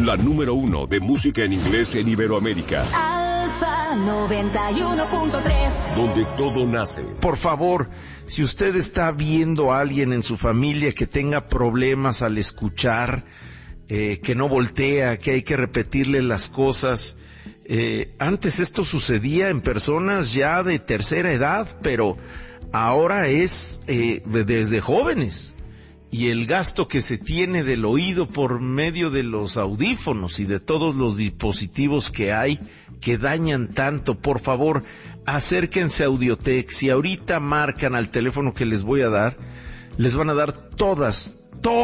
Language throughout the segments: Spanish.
La número 1 de música en inglés en Iberoamérica. Alfa 91.3. Donde todo nace. Por favor, si usted está viendo a alguien en su familia que tenga problemas al escuchar, que no voltea, que hay que repetirle las cosas, antes esto sucedía en personas ya de tercera edad, pero ahora es desde jóvenes. Y el gasto que se tiene del oído por medio de los audífonos y de todos los dispositivos que hay que dañan tanto, por favor, acérquense a Audiotech. Si ahorita marcan al teléfono que les voy a dar, les van a dar todas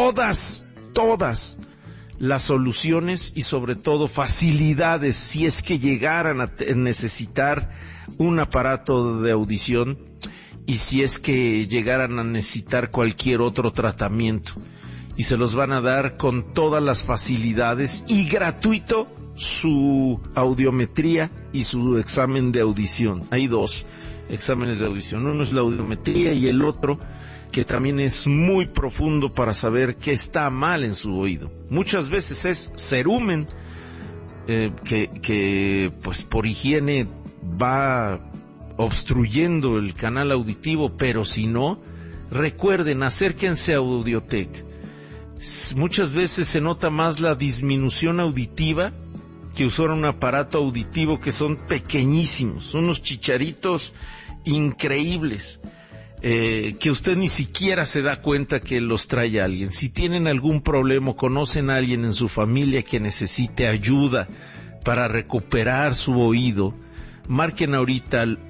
las soluciones y sobre todo facilidades si es que llegaran a necesitar un aparato de audición y si es que llegaran a necesitar cualquier otro tratamiento. Y se los van a dar con todas las facilidades y gratuito su audiometría y su examen de audición. Hay 2 exámenes de audición. Uno es la audiometría y el otro que también es muy profundo para saber qué está mal en su oído. Muchas veces es cerumen, que pues por higiene va obstruyendo el canal auditivo, pero si no, recuerden, acérquense a Audiotech. Muchas veces se nota más la disminución auditiva que usar un aparato auditivo que son pequeñísimos, unos chicharitos increíbles, que usted ni siquiera se da cuenta que los trae alguien. Si tienen algún problema, conocen a alguien en su familia que necesite ayuda para recuperar su oído, marquen ahorita al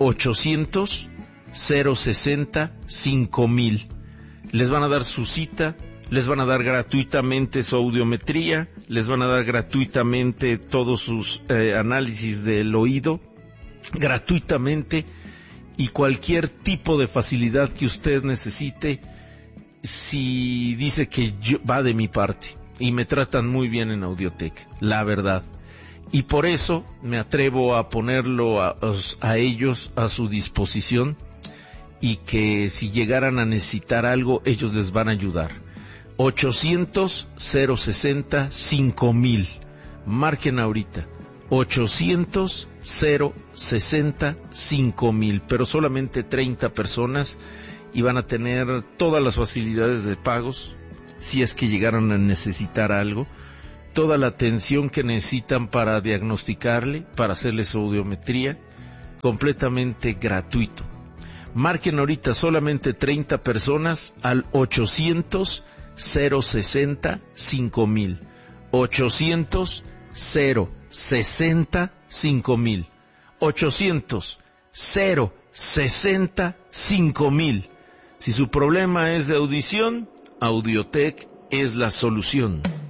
800-060-5000. Les van a dar su cita, les van a dar gratuitamente su audiometría, les van a dar gratuitamente todos sus análisis del oído, gratuitamente, y cualquier tipo de facilidad que usted necesite, si dice que va de mi parte, y me tratan muy bien en Audiotech, la verdad. Y por eso me atrevo a ponerlo a ellos a su disposición, y que si llegaran a necesitar algo, ellos les van a ayudar. 800-060-5000. Marquen ahorita. 800-060-5000. Pero solamente 30 personas y van a tener todas las facilidades de pagos, si es que llegaran a necesitar algo. Toda la atención que necesitan para diagnosticarle, para hacerle su audiometría, completamente gratuito. Marquen ahorita solamente 30 personas al 800-060-5000. 800-060-5000. 800-060-5000. Si su problema es de audición, Audiotech es la solución.